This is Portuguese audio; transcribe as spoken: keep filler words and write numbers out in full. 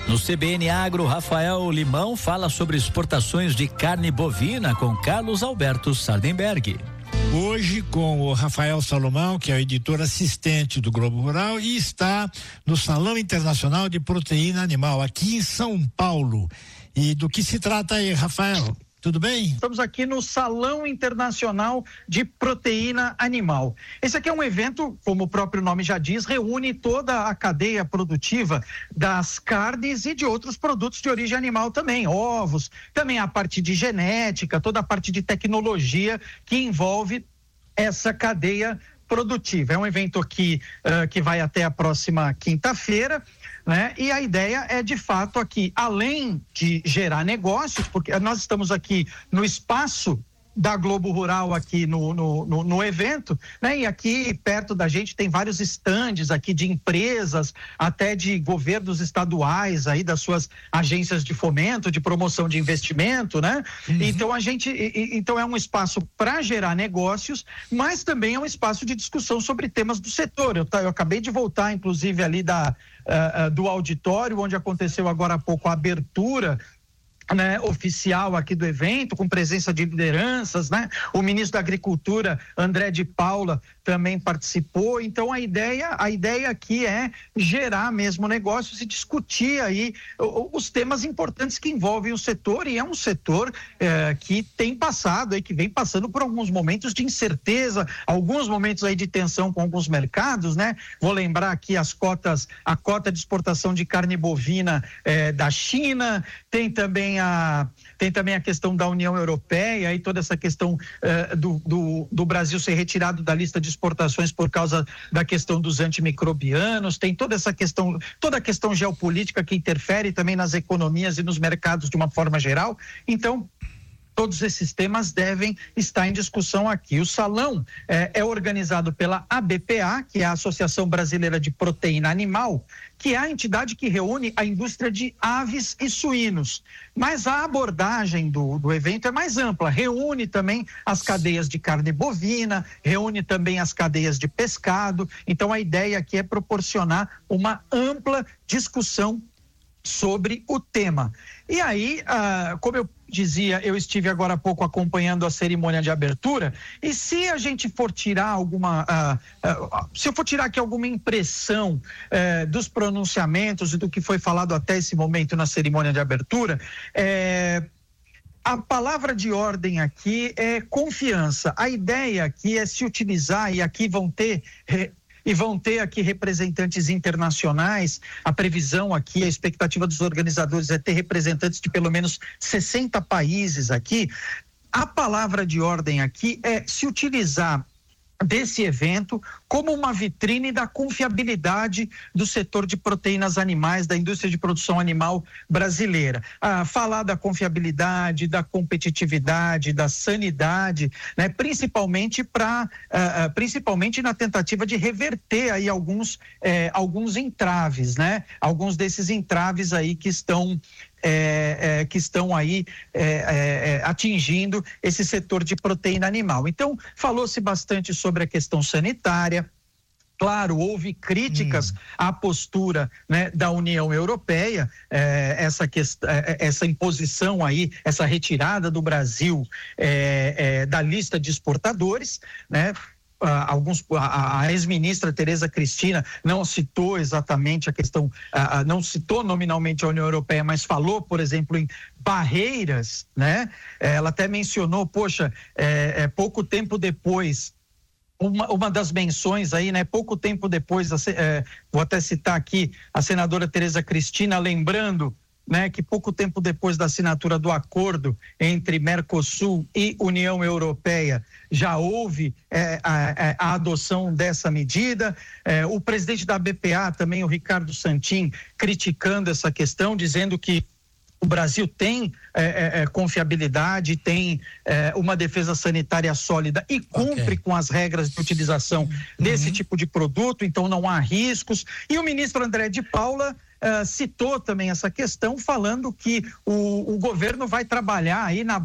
No C B N Agro, Rafael Limão fala sobre exportações de carne bovina com Carlos Alberto Sardenberg. Hoje com o Rafael Salomão, que é o editor assistente do Globo Rural, e está no Salão Internacional de Proteína Animal, aqui em São Paulo. E do que se trata aí, Rafael? Tudo bem? Estamos aqui no Salão Internacional de Proteína Animal. Esse aqui é um evento, como o próprio nome já diz, reúne toda a cadeia produtiva das carnes e de outros produtos de origem animal também, ovos, também a parte de genética, toda a parte de tecnologia que envolve essa cadeia produtiva. É um evento aqui uh, que vai até a próxima quinta-feira, né? E a ideia é, de fato, aqui, além de gerar negócios, porque nós estamos aqui no espaço da Globo Rural aqui no, no, no, no evento, né? E aqui perto da gente tem vários estandes aqui de empresas, até de governos estaduais aí, das suas agências de fomento, de promoção de investimento, né? Uhum. Então a gente, e, então é um espaço para gerar negócios, mas também é um espaço de discussão sobre temas do setor. Eu, eu acabei de voltar, inclusive, ali da, uh, uh, do auditório, onde aconteceu agora há pouco a abertura, né, oficial aqui do evento, com presença de lideranças, né? O ministro da Agricultura, André de Paula, também participou. Então a ideia, a ideia aqui é gerar mesmo negócios e discutir aí os temas importantes que envolvem o setor, e é um setor eh, que tem passado aí, que vem passando por alguns momentos de incerteza, alguns momentos aí de tensão com alguns mercados, né? Vou lembrar aqui as cotas, a cota de exportação de carne bovina eh, da China, tem também A, tem também a questão da União Europeia e toda essa questão uh, do, do, do Brasil ser retirado da lista de exportações por causa da questão dos antimicrobianos, tem toda essa questão, toda a questão geopolítica que interfere também nas economias e nos mercados de uma forma geral. Então, todos esses temas devem estar em discussão aqui. O salão eh, é organizado pela A B P A, que é a Associação Brasileira de Proteína Animal, que é a entidade que reúne a indústria de aves e suínos. Mas a abordagem do, do evento é mais ampla, reúne também as cadeias de carne bovina, reúne também as cadeias de pescado. Então a ideia aqui é proporcionar uma ampla discussão sobre o tema. E aí, ah, como eu dizia, eu estive agora há pouco acompanhando a cerimônia de abertura, e se a gente for tirar alguma, ah, ah, se eu for tirar aqui alguma impressão eh, dos pronunciamentos e do que foi falado até esse momento na cerimônia de abertura, eh, a palavra de ordem aqui é confiança. A ideia aqui é se utilizar, e aqui vão ter eh, e vão ter aqui representantes internacionais. A previsão aqui, a expectativa dos organizadores é ter representantes de pelo menos sessenta países aqui. A palavra de ordem aqui é se utilizar desse evento como uma vitrine da confiabilidade do setor de proteínas animais, da indústria de produção animal brasileira. Ah, falar da confiabilidade, da competitividade, da sanidade, né? Principalmente para, ah, ah, principalmente na tentativa de reverter aí alguns, eh, alguns entraves, né? Alguns desses entraves aí que estão É, é, que estão aí é, é, atingindo esse setor de proteína animal. Então, falou-se bastante sobre a questão sanitária. Claro, houve críticas hum. à postura, né, da União Europeia, eh, essa, quest... essa imposição aí, essa retirada do Brasil eh, eh, da lista de exportadores, né? Uh, alguns, a, a ex-ministra Tereza Cristina não citou exatamente a questão, uh, uh, não citou nominalmente a União Europeia, mas falou, por exemplo, em barreiras, né? Ela até mencionou, poxa, é, é pouco tempo depois, uma, uma das menções aí, né? Pouco tempo depois, é, vou até citar aqui a senadora Tereza Cristina, lembrando, né, que pouco tempo depois da assinatura do acordo entre Mercosul e União Europeia já houve é, a, a adoção dessa medida. É, o presidente da B P A também, o Ricardo Santin, criticando essa questão, dizendo que o Brasil tem é, é, confiabilidade, tem é, uma defesa sanitária sólida e cumpre okay. com as regras de utilização uhum. desse tipo de produto, então não há riscos. E o ministro André de Paula Uh, citou também essa questão, falando que o, o governo vai trabalhar aí na